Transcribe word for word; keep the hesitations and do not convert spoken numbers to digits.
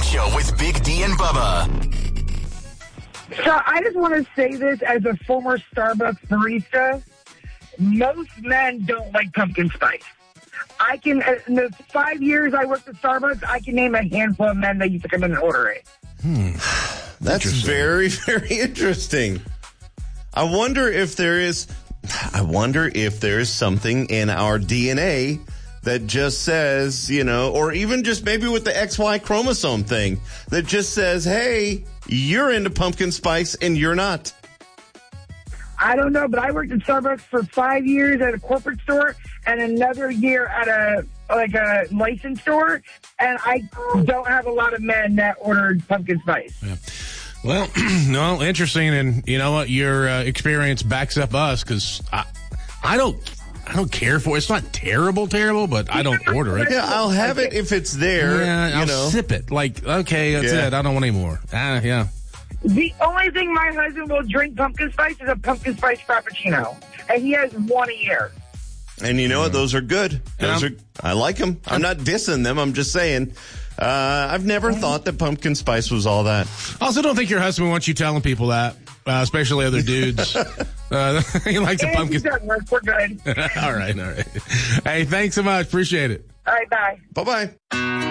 Show with Big D and Bubba. So I just want to say this as a former Starbucks barista. Most men don't like pumpkin spice. I can, in the five years I worked at Starbucks, I can name a handful of men that used to come in and order it. Hmm. That's very, very interesting. I wonder if there is, I wonder if there is something in our D N A that just says, you know, or even just maybe with the X Y chromosome thing that just says, hey, you're into pumpkin spice and you're not. I don't know, but I worked at Starbucks for five years at a corporate store and another year at a like a licensed store, and I don't have a lot of men that ordered pumpkin spice. Yeah. Well, no, interesting, and you know what? Your uh, experience backs up us because I, I don't, I don't care for it. It's not terrible, terrible, but I don't order it. Yeah, I'll have it if it's there. Yeah, you I'll know. sip it. Like, okay, that's Yeah. it. I don't want any more. Ah, yeah. The only thing my husband will drink pumpkin spice is a pumpkin spice frappuccino, and he has one a year. And you know what? Those are good. Those Yeah. are. I like them. I'm not dissing them. I'm just saying. Uh, I've never thought that pumpkin spice was all that. I also don't think your husband wants you telling people that, uh, especially other dudes. uh, he likes a And pumpkin. he doesn't work. We're good. all right, all right. Hey, thanks so much. Appreciate it. All right, bye. Bye bye.